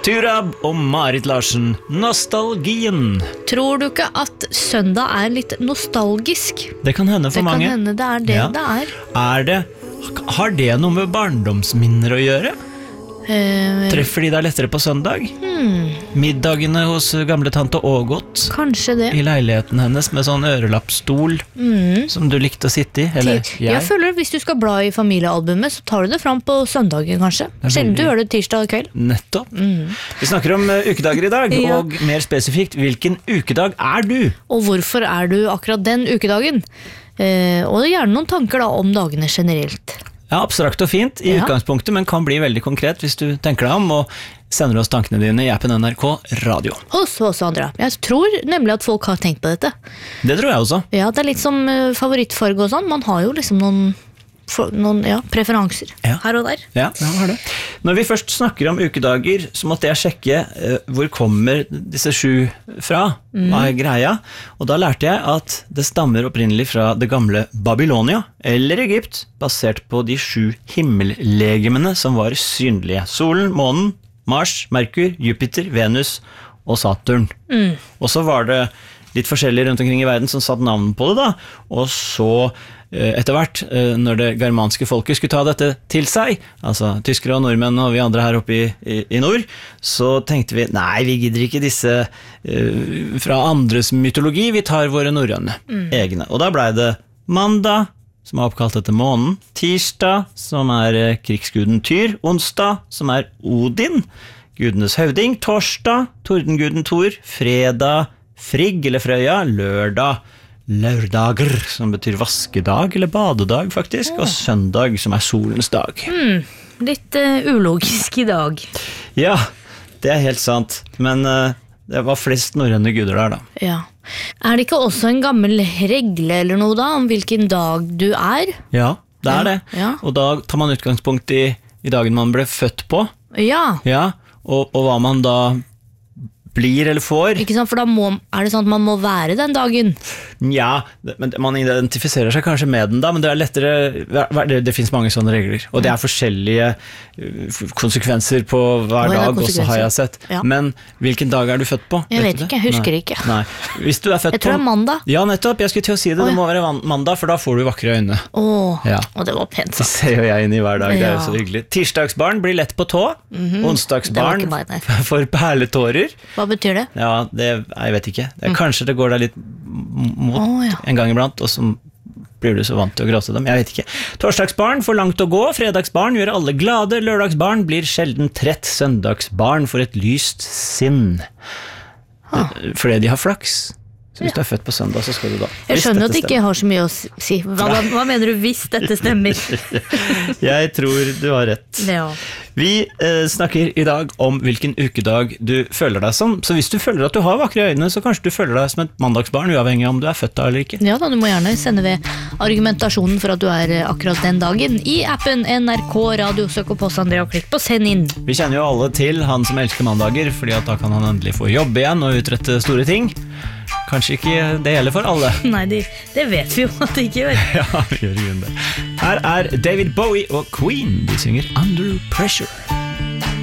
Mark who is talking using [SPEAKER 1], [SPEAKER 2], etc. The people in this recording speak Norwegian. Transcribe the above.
[SPEAKER 1] Turab og Marit Larsen, nostalgien.
[SPEAKER 2] Tror du ikke at søndag litt nostalgisk?
[SPEAKER 1] Det kan hende for mange.
[SPEAKER 2] Det kan hende det det
[SPEAKER 1] Ja.
[SPEAKER 2] det
[SPEAKER 1] Har det noe med barndomsminner å gjøre? Treffer de deg lettere på søndag? Middagene hos gamle tante Ågot
[SPEAKER 2] Kanskje det.
[SPEAKER 1] i leiligheten hennes med sånn ørelappstol som du likte å sitte i, eller
[SPEAKER 2] Jeg føler at hvis du skal bla i familiealbumet, så tar du det fram på søndagen kanskje. Sjelden du gjør det tirsdag kveld.
[SPEAKER 1] Nettopp. Vi snakker om ukedager i dag,
[SPEAKER 2] Ja.
[SPEAKER 1] og mer spesifikt, hvilken ukedag du?
[SPEAKER 2] Og hvorfor du akkurat den ukedagen? Og gjerne noen tanker da om dagene generelt.
[SPEAKER 1] Ja, abstrakt og fint i
[SPEAKER 2] Ja.
[SPEAKER 1] utgangspunktet, men kan bli veldig konkret hvis du tenker deg om, og sender oss tankene dine i appen NRK Radio.
[SPEAKER 2] Og så Sandra, jeg tror nemlig at folk har tenkt på dette.
[SPEAKER 1] Det tror jeg også.
[SPEAKER 2] Ja, det litt som favorittfarge og sånn. Man har jo liksom noen preferanser
[SPEAKER 1] Ja.
[SPEAKER 2] her og der.
[SPEAKER 1] Ja, det har det. Når vi først snakker om ukedager, så måtte jeg sjekke hvor kommer disse 7 fra, hva greia, og da lærte jeg at det stammer opprinnelig fra det gamle Babylonia, eller Egypt, basert på de 7 himmellegemene som var synlige. Solen, månen, Mars, Merkur, Jupiter, Venus og Saturn. Og så var det litt forskjellig rundt omkring i verden som satt navn på det da, og så etter hvert, når det germanske folket skulle ta dette til seg, altså tyskere og nordmenn og vi andre her oppe i nord, så tenkte vi, nei, vi gidder ikke disse fra andres mytologi, vi tar våre norrøne egne. Og da ble det mandag, som oppkalt etter månen, tirsdag, som krigsguden Tyr, onsdag, som Odin, gudenes høvding, torsdag, tordenguden Thor, fredag, Frigg eller Frøya, lørdag, lørdager, som betyr vaskedag eller badedag faktisk, og søndag, som solens dag.
[SPEAKER 2] Litt ulogisk i dag.
[SPEAKER 1] Ja, det helt sant, men det var flest norrøne guder der da.
[SPEAKER 2] Ja. Det ikke også en gammel regle eller noe da, om hvilken dag du
[SPEAKER 1] Ja, det det.
[SPEAKER 2] Ja.
[SPEAKER 1] Og da tar man utgangspunkt i dagen man ble født på.
[SPEAKER 2] Ja.
[SPEAKER 1] Ja, og hva man da blir eller får.
[SPEAKER 2] Ikke sant, for da det sånn at man må være den dagen.
[SPEAKER 1] Ja, men man identifiserer seg kanskje med den da, men det lettere, det finnes mange sånne regler, og det forskjellige konsekvenser på hver dag også har jeg sett.
[SPEAKER 2] Ja.
[SPEAKER 1] Men hvilken dag du født på?
[SPEAKER 2] Jeg vet ikke, jeg husker ikke.
[SPEAKER 1] Nei. Hvis du født
[SPEAKER 2] Jeg tror det mandag.
[SPEAKER 1] Ja, nettopp, jeg skulle til å si det, det må være mandag, for da får du vakre øyne. Ja.
[SPEAKER 2] Og det var pent
[SPEAKER 1] Det
[SPEAKER 2] sagt.
[SPEAKER 1] ser jo jeg inn i hver dag, det
[SPEAKER 2] Ja.
[SPEAKER 1] jo så hyggelig. Tirsdagsbarn blir lett på tå, onsdagsbarn
[SPEAKER 2] Det var ikke meg, nei.
[SPEAKER 1] får perletårer.
[SPEAKER 2] Hva betyr det?
[SPEAKER 1] Ja, jeg vet ikke. Kanskje det går deg litt mot
[SPEAKER 2] Ja.
[SPEAKER 1] en gang iblant, og så blir du så vant til å gråte dem. Jeg vet ikke. Torsdagsbarn får langt å gå, fredagsbarn gjør alle glade, lørdagsbarn blir sjelden trett, søndagsbarn får et lyst sinn. Fordi de har flaks. Så hvis du født på søndag, så skal du da.
[SPEAKER 2] Jeg
[SPEAKER 1] Hvis
[SPEAKER 2] skjønner
[SPEAKER 1] dette
[SPEAKER 2] at det ikke har så mye å si. Hva mener du hvis dette stemmer?
[SPEAKER 1] stemmer. Jeg tror du har rett.
[SPEAKER 2] Ja.
[SPEAKER 1] Vi snakker i dag om hvilken ukedag du føler deg som. Så hvis du føler at du har vakre øyne, så kanskje du føler deg som et mandagsbarn, uavhengig av om du født da eller ikke.
[SPEAKER 2] Ja da, du må gjerne sende ved argumentasjonen for at du akkurat den dagen. I appen NRK Radio, søk opp oss Andrea og klikk på send inn.
[SPEAKER 1] Vi kjenner jo alle til han som elsker mandager, fordi at da kan han endelig få jobbe igjen og utrette store ting. Kanskje ikke det gjelder for alle.
[SPEAKER 2] Nei, det vet vi jo at det ikke gjør.
[SPEAKER 1] Ja, vi gjør det. Her David Bowie og Queen, de synger Under Pressure.